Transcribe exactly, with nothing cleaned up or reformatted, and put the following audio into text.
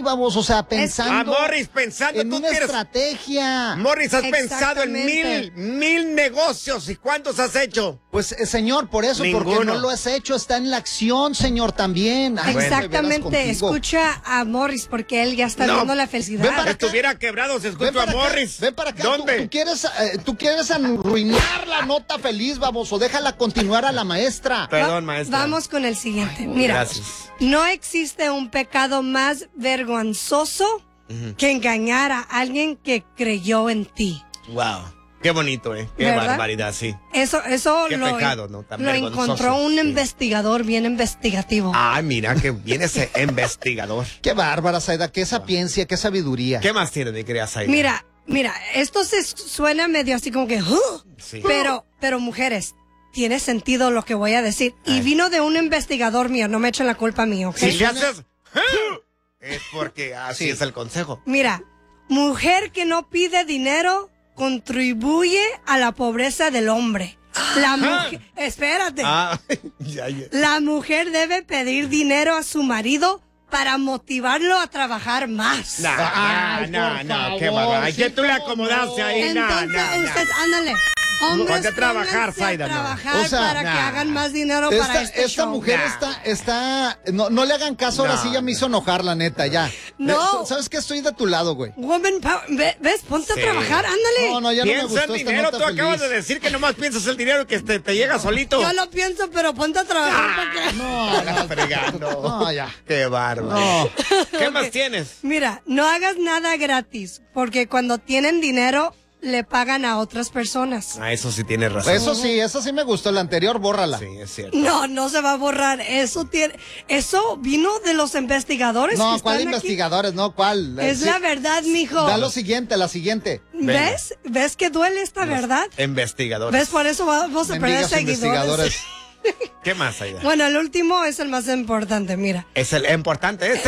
vamos, o sea, pensando ah, Morris, pensando, en tú una tienes... estrategia. Morris, has pensado en mil, mil negocios. ¿Y cuántos has hecho? Pues, eh, señor, por eso, Ninguno. porque no lo has hecho, está en la acción, señor, también. Ay, exactamente, escucha a Morris, porque él ya está no, viendo la felicidad. Ven para estuviera quebrado si escucho a Morris. Ven para acá. ¿Dónde? ¿Tú, tú quieres, eh, tú quieres arruinar la nota feliz, vamos, o déjala continuar a la maestra. Perdón, maestra. Vamos con el siguiente. Mira, gracias. No existe un pecado más vergonzoso uh-huh. que engañar a alguien que creyó en ti. Wow. Qué bonito, ¿eh? Qué ¿verdad? barbaridad, sí. Eso, eso Qué lo, pecado, ¿no? Tan lo encontró un sí. investigador bien investigativo. Ay, mira, que viene ese investigador. Qué bárbara, Zaida, qué sapiencia, qué sabiduría. ¿Qué más tiene de querida Zaida? Mira, mira, esto se suena medio así como que... Uh, sí. Pero, pero mujeres... Tiene sentido lo que voy a decir. Ay. Y vino de un investigador mío, no me echen la culpa a mí, ¿ok? Si le haces... es porque así sí. es el consejo. Mira, mujer que no pide dinero contribuye a la pobreza del hombre. La mujer... Espérate. Ah, ya, ya. La mujer debe pedir dinero a su marido para motivarlo a trabajar más. No, no, no, no, qué barbaridad. ¿Qué tú le acomodaste ahí? Entonces, no, no, usted, ándale. Hombres, no, a trabajar, Zaida, a trabajar no. O sea, para nah. que hagan más dinero esta, para este esta show. mujer nah. está, está, no, no le hagan caso, ahora no, sí ya me hizo enojar, la neta, ya. No. De, ¿sabes qué? Estoy de tu lado, güey. Woman power, ¿ves? Ponte sí. a trabajar, ándale. No, no, ya Piensa no me gustó en esta dinero, nota tú feliz. acabas de decir que nomás piensas el dinero que te, te llega solito. Yo lo pienso, pero ponte a trabajar ah, porque... No, no, fregando. No, ya. Qué bárbaro. No. ¿Qué okay. más tienes? Mira, no hagas nada gratis, porque cuando tienen dinero, le pagan a otras personas. Ah, eso sí tienes razón. Eso sí, eso sí me gustó, la anterior, bórrala. Sí, es cierto. No, no se va a borrar. Eso tiene, eso vino de los investigadores. No, que ¿cuál están investigadores? aquí. No, ¿cuál? Es sí. la verdad, mijo. Da lo siguiente, la siguiente. ¿Ves? ¿Ves que duele esta Los verdad? Investigadores. ¿Ves? Por eso vamos a perder seguidores. ¿Qué más, Zaida? Bueno, el último es el más importante, mira. Es el importante, es